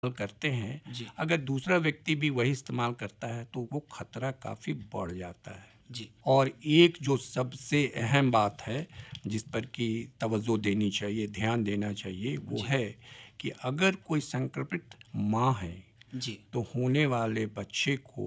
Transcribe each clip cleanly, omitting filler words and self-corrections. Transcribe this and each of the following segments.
करते हैं, जी अगर दूसरा व्यक्ति भी वही इस्तेमाल करता है तो वो खतरा काफ़ी बढ़ जाता है। जी और एक जो सबसे अहम बात है जिस पर कि तवज्जो देनी चाहिए, ध्यान देना चाहिए, वो जी है कि अगर कोई संक्रमित माँ है जी तो होने वाले बच्चे को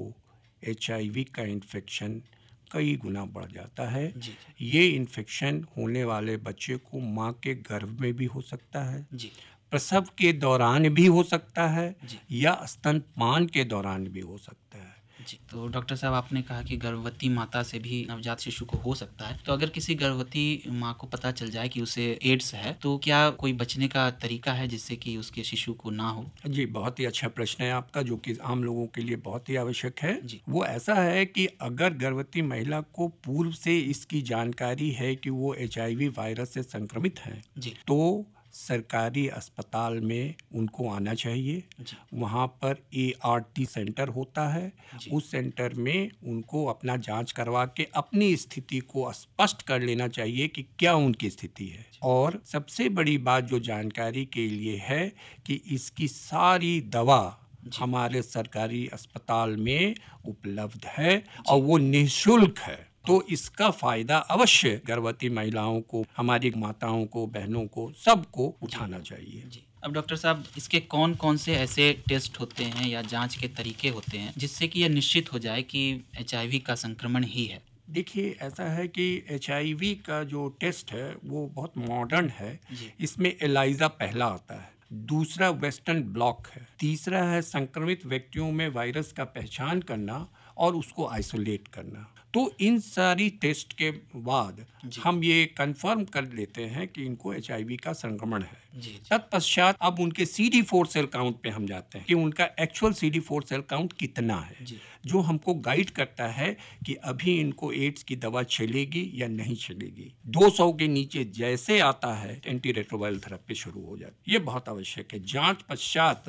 HIV का इन्फेक्शन कई गुना बढ़ जाता है। जी ये इन्फेक्शन होने वाले बच्चे को माँ के गर्भ में भी हो सकता है, जी प्रसव के दौरान भी हो सकता है जी या स्तनपान के दौरान भी हो सकता है। जी। तो डॉक्टर साहब, आपने कहा कि गर्भवती माता से भी नवजात शिशु को हो सकता है, तो अगर किसी गर्भवती माँ को पता चल जाए कि उसे एड्स है, तो क्या कोई बचने का तरीका है जिससे कि उसके शिशु को ना हो? जी, बहुत ही अच्छा प्रश्न है आपका, जो कि आम लोगों के लिए बहुत ही आवश्यक है। जी वो ऐसा है कि अगर गर्भवती महिला को पूर्व से इसकी जानकारी है कि वो HIV वायरस से संक्रमित है, जी तो सरकारी अस्पताल में उनको आना चाहिए। जी वहाँ पर ART सेंटर होता है, जी उस सेंटर में उनको अपना जांच करवा के अपनी स्थिति को स्पष्ट कर लेना चाहिए कि क्या उनकी स्थिति है। और सबसे बड़ी बात जो जानकारी के लिए है कि इसकी सारी दवा जी हमारे सरकारी अस्पताल में उपलब्ध है और वो निःशुल्क है। तो इसका फायदा अवश्य गर्भवती महिलाओं को, हमारी माताओं को, बहनों को, सबको उठाना चाहिए। जी। अब डॉक्टर साहब, इसके कौन कौन से ऐसे टेस्ट होते हैं या जांच के तरीके होते हैं जिससे कि यह निश्चित हो जाए कि HIV का संक्रमण ही है? देखिए, ऐसा है कि HIV का जो टेस्ट है वो बहुत मॉडर्न है। जी इसमें एलाइजा पहला आता है, दूसरा वेस्टर्न ब्लॉक है, तीसरा है संक्रमित व्यक्तियों में वायरस का पहचान करना और उसको आइसोलेट करना। तो इन सारी टेस्ट के बाद जी हम ये कंफर्म कर लेते हैं कि इनको HIV का संक्रमण है। जी जी तत्पश्चात अब उनके CD4 सेल काउंट पे हम जाते हैं कि उनका एक्चुअल CD4 सेल काउंट कितना है, जी जो हमको गाइड करता है कि अभी इनको एड्स की दवा चलेगी या नहीं चलेगी। 200 के नीचे जैसे आता है एंटी रेट्रोवायरल थेरेपी शुरू हो जाती है। ये बहुत आवश्यक है। जांच पश्चात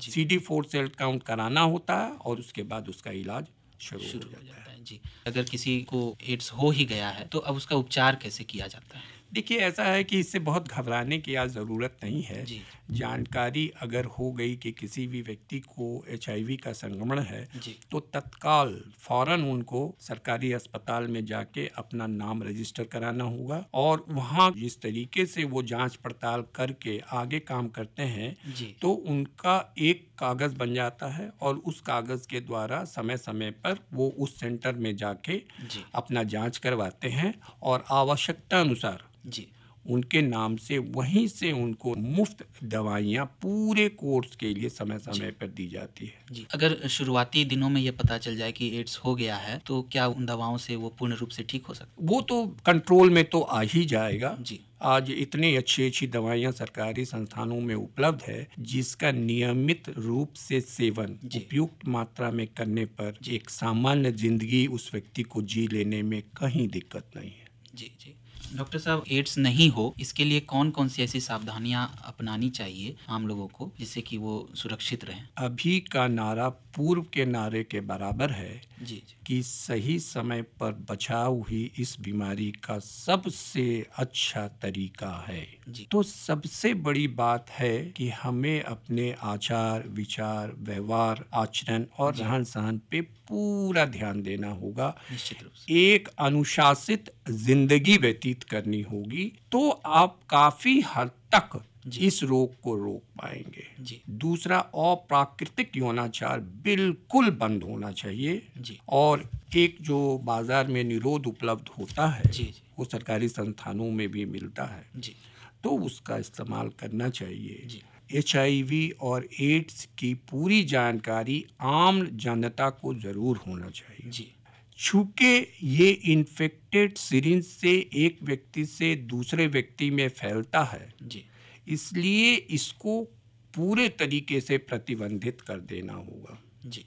CD4 सेल काउंट कराना होता है और उसके बाद उसका इलाज शुरू हो जाता है। जी। अगर किसी को एड्स हो ही गया है तो अब उसका उपचार कैसे किया जाता है? देखिए, ऐसा है कि इससे बहुत घबराने की आज ज़रूरत नहीं है। जी जानकारी अगर हो गई कि किसी भी व्यक्ति को HIV का संक्रमण है जी तो तत्काल फौरन उनको सरकारी अस्पताल में जाके अपना नाम रजिस्टर कराना होगा और वहाँ जिस तरीके से वो जांच पड़ताल करके आगे काम करते हैं जी तो उनका एक कागज़ बन जाता है और उस कागज़ के द्वारा समय समय पर वो उस सेंटर में जाके जी अपना जांच करवाते हैं और आवश्यकता अनुसार जी उनके नाम से वहीं से उनको मुफ्त दवाइयाँ पूरे कोर्स के लिए समय समय पर दी जाती है। जी। अगर शुरुआती दिनों में यह पता चल जाए कि एड्स हो गया है तो क्या उन दवाओं से वो पूर्ण रूप से ठीक हो सकता वो तो कंट्रोल में तो आ ही जाएगा। है? जी आज इतनी अच्छी अच्छी दवाइयाँ सरकारी संस्थानों में उपलब्ध है जिसका नियमित रूप से सेवन जी। उपयुक्त मात्रा में करने पर एक सामान्य जिंदगी उस व्यक्ति को जी लेने में कहीं दिक्कत नहीं है। जी जी। डॉक्टर साहब, एड्स नहीं हो इसके लिए कौन कौन सी ऐसी सावधानियां अपनानी चाहिए आम लोगों को जिससे कि वो सुरक्षित रहें? अभी का नारा पूर्व के नारे के बराबर है जी जी कि सही समय पर बचाव ही इस बीमारी का सबसे अच्छा तरीका है। जी तो सबसे बड़ी बात है कि हमें अपने आचार विचार, व्यवहार, आचरण और रहन सहन पे पूरा ध्यान देना होगा। निश्चित रूप से। एक अनुशासित जिंदगी व्यतीत करनी होगी तो आप काफी हद तक इस रोग को रोक पाएंगे। जी दूसरा, अप्राकृतिक यौनाचार बिल्कुल बंद होना चाहिए जी और एक जो बाजार में निरोध उपलब्ध होता है जी जी वो सरकारी संस्थानों में भी मिलता है, जी तो उसका इस्तेमाल करना चाहिए। जी HIV और एड्स की पूरी जानकारी आम जनता को जरूर होना चाहिए। जी चूंकि ये इन्फेक्टेड सिरिंज से एक व्यक्ति से दूसरे व्यक्ति में फैलता है, जी इसलिए इसको पूरे तरीके से प्रतिबंधित कर देना होगा। जी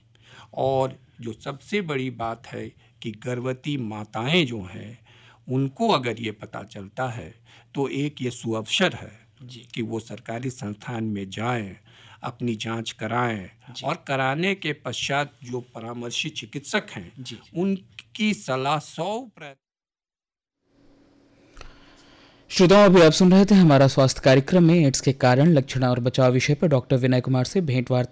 और जो सबसे बड़ी बात है कि गर्भवती माताएं जो हैं उनको अगर ये पता चलता है तो एक ये सुअवसर है जी कि वो सरकारी संस्थान में जाएं, अपनी जांच कराएं जी। और कराने के पश्चात जो परामर्शी चिकित्सक हैं जी उनकी सलाह 100%। श्रोताओं, अभी आप सुन रहे थे हमारा स्वास्थ्य कार्यक्रम में एड्स के कारण, लक्षण और बचाव विषय पर डॉक्टर विनय कुमार से भेंट वार्ता।